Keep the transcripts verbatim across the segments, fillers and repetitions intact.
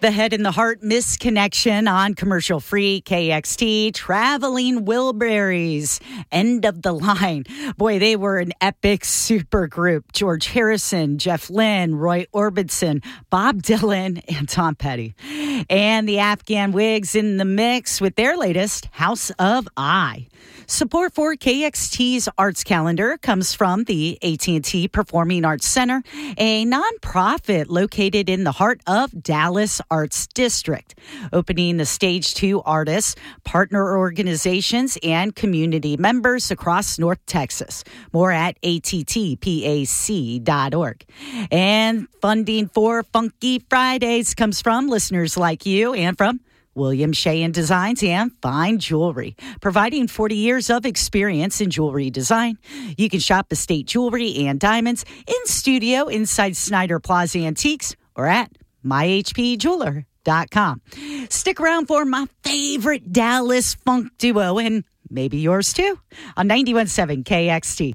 The Head and the Heart Misconnection on commercial-free K X T. Traveling Wilburys, End of the Line. Boy, they were an epic super group. George Harrison, Jeff Lynne, Roy Orbison, Bob Dylan, and Tom Petty. And the Afghan Wigs in the mix with their latest, House of I. Support for K X T's Arts Calendar comes from the A T and T Performing Arts Center, a nonprofit located in the heart of Dallas Arts District, opening the stage to artists, partner organizations, and community members across North Texas. More at A T T P A C dot org. And funding for Funky Fridays comes from listeners like you and from William Shea Designs and Fine Jewelry, providing forty years of experience in jewelry design. You can shop Estate Jewelry and Diamonds in studio inside Snyder Plaza Antiques or at my h p jeweler dot com. Stick around for my favorite Dallas funk duo and maybe yours too on ninety-one point seven K X T.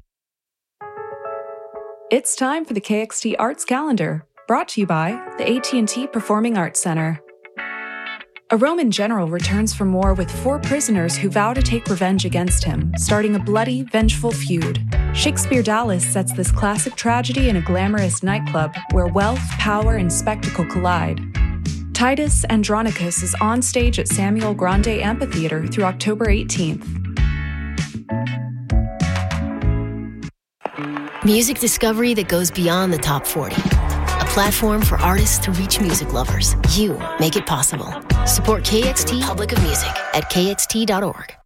It's time for the K X T Arts Calendar, brought to you by the A T and T Performing Arts Center. A Roman general returns from war with four prisoners who vow to take revenge against him, starting a bloody, vengeful feud. Shakespeare Dallas sets this classic tragedy in a glamorous nightclub where wealth, power, and spectacle collide. Titus Andronicus is on stage at Samuel Grande Amphitheater through October eighteenth. Music discovery that goes beyond the top forty. A platform for artists to reach music lovers. You make it possible. Support K X T Public of Music at K X T dot org.